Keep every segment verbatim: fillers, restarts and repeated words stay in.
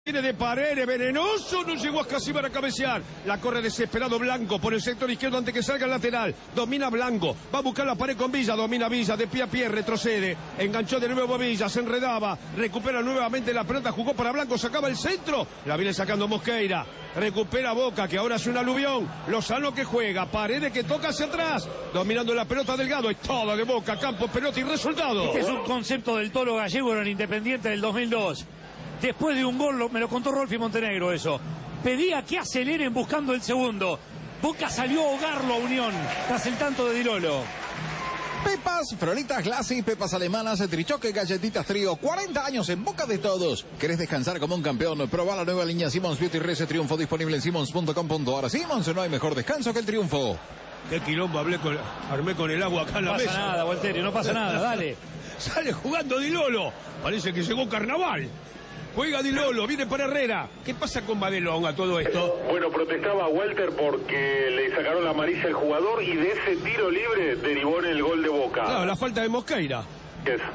Viene de Paredes, venenoso, no llegó a casi para cabecear. La corre desesperado Blanco por el sector izquierdo antes que salga el lateral. Domina Blanco, va a buscar la pared con Villa, domina Villa, de pie a pie, retrocede. Enganchó de nuevo Villa, se enredaba, recupera nuevamente la pelota, jugó para Blanco, sacaba el centro. La viene sacando Mosqueira, recupera Boca, que ahora hace un aluvión. Lozano que juega, Paredes que toca hacia atrás, dominando la pelota Delgado, es todo de Boca, campo, pelota y resultado. Este es un concepto del Tolo Gallego en el Independiente del dos mil dos. Después de un gol, me lo contó Rolfi Montenegro eso. Pedía que aceleren buscando el segundo. Boca salió a ahogarlo a Unión tras el tanto de Di Lolo. Pepas, Frolitas, Glassy, pepas alemanas, trichoque, galletitas trío, cuarenta años en boca de todos. ¿Querés descansar como un campeón? Prueba la nueva línea Simmons Beauty Rese Triunfo, disponible en simmons punto com punto a r. Simmons, no hay mejor descanso que el triunfo. Qué quilombo hablé con, armé con el agua acá en la mesa. No pasa nada, Walterio, no pasa nada, dale. Sale jugando Di Lolo, parece que llegó Carnaval. Juega Di Lolo, viene para Herrera. ¿Qué pasa con Badelón a todo esto? Bueno, protestaba Walter porque le sacaron la amarilla al jugador y de ese tiro libre derivó en el gol de Boca. Claro, la falta de Mosqueira. ¿Qué es?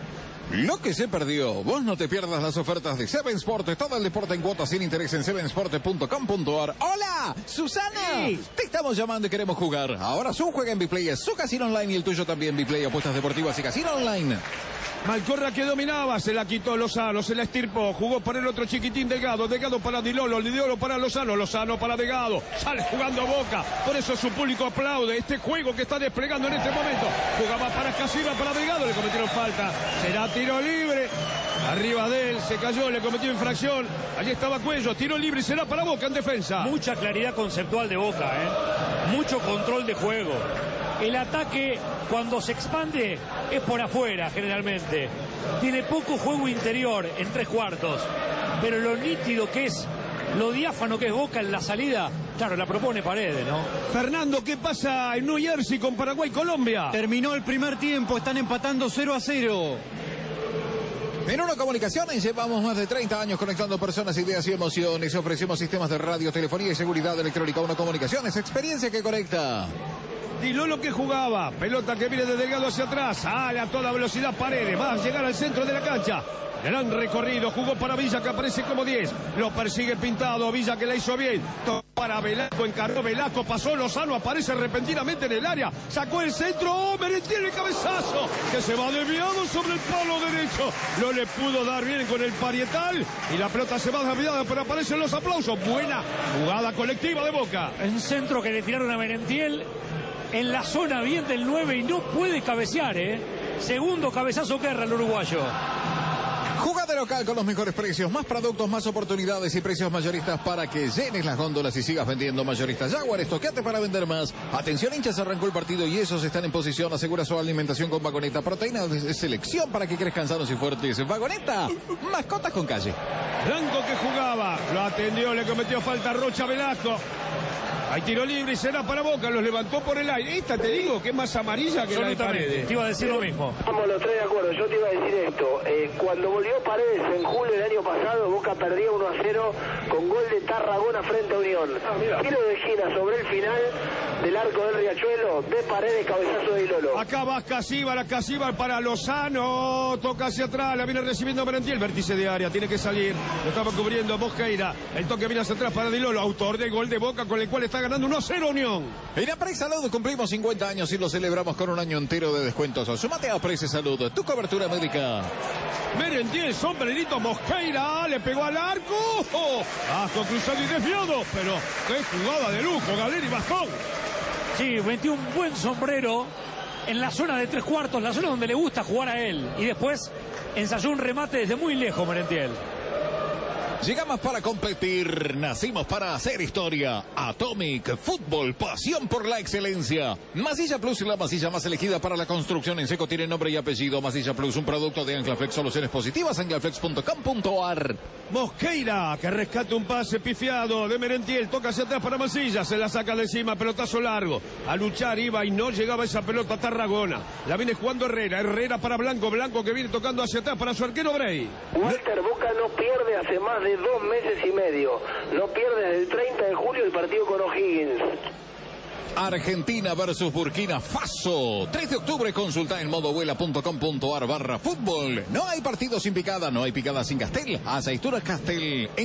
Lo que se perdió. Vos no te pierdas las ofertas de Seven Sport. Todo el deporte en cuotas sin interés en seven sport punto com punto a r. ¡Hola! ¡Susana! Sí. Te estamos llamando y queremos jugar. Ahora su juega en Biplay, es su casino online y el tuyo también. Biplay, apuestas deportivas y casino online. Malcorra que dominaba, se la quitó Lozano, se la estirpó, jugó para el otro chiquitín Delgado, Delgado para Di Lolo, Di Lolo para Lozano, Lozano para Delgado, sale jugando a Boca, por eso su público aplaude este juego que está desplegando en este momento. Jugaba para Casiva, para Delgado, le cometieron falta, será tiro libre, arriba de él, se cayó, le cometió infracción, allí estaba Cuello, tiro libre y será para Boca en defensa. Mucha claridad conceptual de Boca, ¿eh? Mucho control de juego. El ataque, cuando se expande, es por afuera, generalmente. Tiene poco juego interior en tres cuartos. Pero lo nítido que es, lo diáfano que es Boca en la salida, claro, la propone Paredes, ¿no? Fernando, ¿qué pasa en New Jersey con Paraguay y Colombia? Terminó el primer tiempo, están empatando cero a cero. En Uno Comunicaciones llevamos más de treinta años conectando personas, ideas y emociones. Ofrecemos sistemas de radio, telefonía y seguridad electrónica. Uno Comunicaciones, experiencia que conecta. Di Lolo que jugaba, pelota que viene de Delgado hacia atrás, sale a toda velocidad Paredes, va a llegar al centro de la cancha. Gran recorrido, jugó para Villa que aparece como diez, lo persigue Pintado, Villa que la hizo bien, para Velasco, encaró Velasco, pasó Lozano, aparece repentinamente en el área, sacó el centro, ¡oh, Merentiel el cabezazo! Que se va desviado sobre el palo derecho, no le pudo dar bien con el parietal, y la pelota se va desviada, pero aparecen los aplausos, buena jugada colectiva de Boca. En centro que le tiraron a Merentiel, en la zona bien del nueve y no puede cabecear, ¿eh? Segundo cabezazo que erra el uruguayo. Juga de local con los mejores precios, más productos, más oportunidades y precios mayoristas para que llenes las góndolas y sigas vendiendo. Mayoristas Jaguar, estoqueate para vender más. Atención, hinchas, arrancó el partido y esos están en posición. Asegura su alimentación con Vagoneta. Proteína de selección para que crezcan sanos y fuertes. Vagoneta, mascotas con calle. Blanco que jugaba, lo atendió, le cometió falta Rocha Velasco. Hay tiro libre y será para Boca, los levantó por el aire. Esta te digo que es más amarilla que la de Paredes. Te iba a decir lo mismo. Estamos los tres de acuerdo, yo te iba a decir esto. Eh, cuando volvió Paredes en julio del año pasado, Boca perdía uno a cero con gol de Tarragona frente a Unión. Ah, tiro de esquina sobre el final del arco del Riachuelo, de Paredes, cabezazo de Di Lolo. Acá va Casiva, la Casiva para Lozano, toca hacia atrás, la viene recibiendo Merentiel, vértice de área, tiene que salir, lo estaba cubriendo Mosqueira, el toque viene hacia atrás para Di Lolo, autor del gol de Boca con el cual está ganando uno a cero Unión. En Apres Salud cumplimos cincuenta años y lo celebramos con un año entero de descuentos. Sumate a Apres Salud, tu cobertura médica. Merentiel, sombrerito, Mosqueira, le pegó al arco. Oh, asco cruzado y desviado, pero qué jugada de lujo, Galeri Bastón. Sí, metió un buen sombrero en la zona de tres cuartos, la zona donde le gusta jugar a él. Y después ensayó un remate desde muy lejos, Merentiel. Llegamos para competir, nacimos para hacer historia. Atomic Fútbol, pasión por la excelencia. Masilla Plus, la masilla más elegida para la construcción en seco, tiene nombre y apellido. Masilla Plus, un producto de Anclaflex, soluciones positivas, anclaflex punto com punto a r. Mosqueira, que rescata un pase pifiado de Merentiel, toca hacia atrás para Masilla, se la saca de encima, pelotazo largo. A luchar iba y no llegaba esa pelota a Tarragona. La viene jugando Herrera, Herrera para Blanco, Blanco que viene tocando hacia atrás para su arquero Bray. Walter, Boca no pierde hace más de dos meses y medio. No pierde desde el treinta de julio el partido con O'Higgins. Argentina versus Burkina Faso. tres de octubre, consulta en modovuela.com.ar barra fútbol. No hay partido sin picada, no hay picada sin Castel. Aceitunas Castel.